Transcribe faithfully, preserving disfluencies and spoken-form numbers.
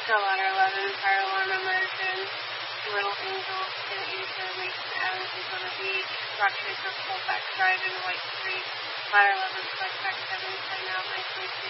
to Ladder eleven, fire alarm emergence, Little Angel, San Asia, Mason Adams, Daytona Beach, Rock Shaker, Colfax Drive in White Street, Ladder eleven, Colfax seven, ten out, nine twenty-two.